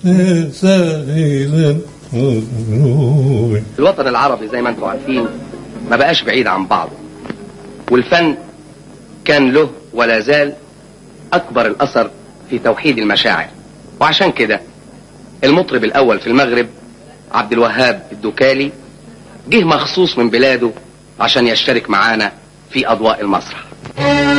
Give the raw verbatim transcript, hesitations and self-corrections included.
الوطن العربي زي ما انتم عارفين ما بقاش بعيد عن بعضه، والفن كان له ولا زال اكبر الاثر في توحيد المشاعر. وعشان كده المطرب الاول في المغرب عبد الوهاب الدكالي جه مخصوص من بلاده عشان يشترك معانا في اضواء المسرح.